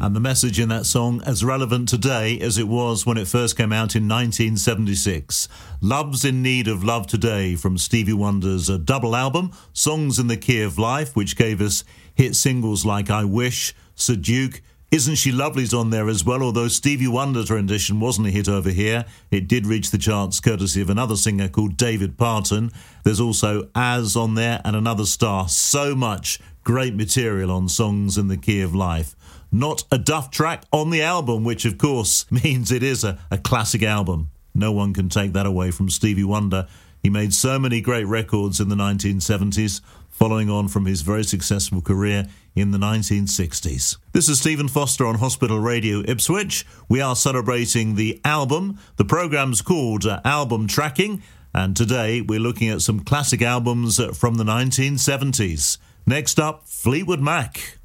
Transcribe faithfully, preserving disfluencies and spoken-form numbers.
And the message in that song as relevant today as it was when it first came out in nineteen seventy-six. Love's in Need of Love Today from Stevie Wonder's uh, double album, Songs in the Key of Life, which gave us hit singles like I Wish, Sir Duke, Isn't She Lovely's on there as well, although Stevie Wonder's rendition wasn't a hit over here. It did reach the charts courtesy of another singer called David Parton. There's also As on there and Another Star. So much great material on Songs in the Key of Life. Not a duff track on the album, which of course means it is a, a classic album. No one can take that away from Stevie Wonder. He made so many great records in the nineteen seventies, following on from his very successful career in the nineteen sixties. This is Stephen Foster on Hospital Radio Ipswich. We are celebrating the album. The programme's called uh, Album Tracking, and today we're looking at some classic albums from the nineteen seventies. Next up, Fleetwood Mac.